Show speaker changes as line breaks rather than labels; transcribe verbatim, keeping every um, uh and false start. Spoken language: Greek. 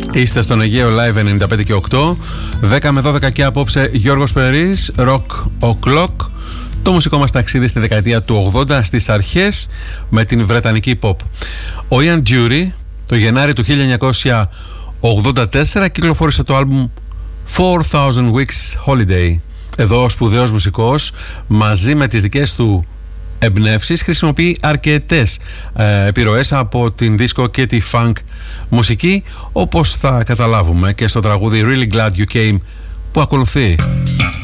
Είστε στον Αιγαίο Live ενενήντα πέντε και οκτώ. δέκα με δώδεκα και απόψε Γιώργος Περής, Rock O'Clock. Το μουσικό μας ταξίδι στη δεκαετία του ογδόντα, στις αρχές, με την βρετανική pop. Ο Ian Dury το Γενάρη του χίλια εννιακόσια ογδόντα τέσσερα κυκλοφόρησε το άλμπουμ four thousand Weeks Holiday. Εδώ ο σπουδαίος μουσικός, μαζί με τις δικές του εμπνεύσεις, χρησιμοποιεί αρκετές ε, επιρροές από την disco και τη funk μουσική, όπως θα καταλάβουμε και στο τραγούδι Really Glad You Came που ακολουθεί.